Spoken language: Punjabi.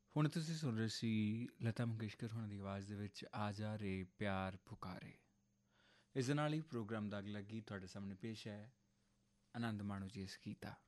ਹੁਣ ਤੁਸੀਂ ਸੁਣ ਰਹੇ ਸੀ ਲਤਾ ਮੰਗੇਸ਼ਕਰ ਹੋਣਾ ਦੀ ਆਵਾਜ਼ ਦੇ ਵਿੱਚ ਆ ਜਾ ਰੇ ਪਿਆਰ ਪੁਕਾਰੇ। ਇਸ ਦੇ ਨਾਲ ਹੀ ਪ੍ਰੋਗਰਾਮ ਦਾ ਅਗਲਾ ਗੀਤ ਤੁਹਾਡੇ ਸਾਹਮਣੇ ਪੇਸ਼ ਹੈ। ਆਨੰਦ ਮਾਣੋ ਜੀ ਇਸ ਗੀਤ ਦਾ।